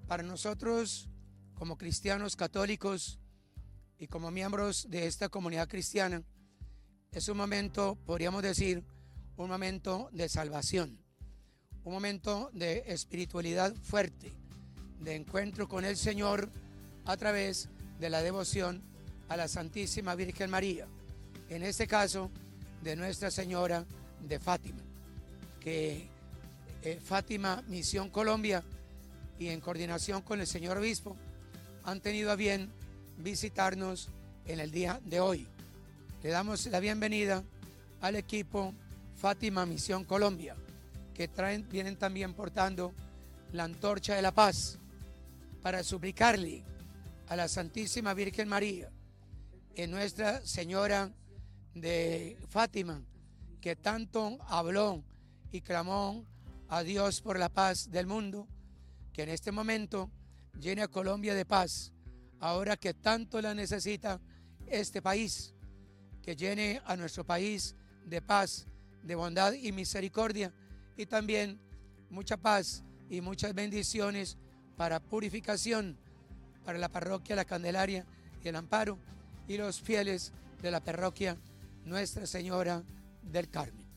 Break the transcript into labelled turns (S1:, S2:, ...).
S1: Para nosotros, como cristianos católicos y como miembros de esta comunidad cristiana, es un momento, podríamos decir, un momento de salvación, un momento de espiritualidad fuerte, de encuentro con el Señor a través de la devoción a la Santísima Virgen María, en este caso de Nuestra Señora de Fátima, que Fátima Misión Colombia y en coordinación con el señor obispo han tenido a bien visitarnos en el día de hoy. Le damos la bienvenida al equipo Fátima Misión Colombia, que vienen también portando la antorcha de la paz para suplicarle a la Santísima Virgen María, en Nuestra Señora de Fátima, que tanto habló y clamó a Dios por la paz del mundo, que en este momento llene a Colombia de paz, ahora que tanto la necesita este país, que llene a nuestro país de paz, de bondad y misericordia, y también mucha paz y muchas bendiciones para purificación para la parroquia La Candelaria y el Amparo y los fieles de la parroquia Nuestra Señora del Carmen.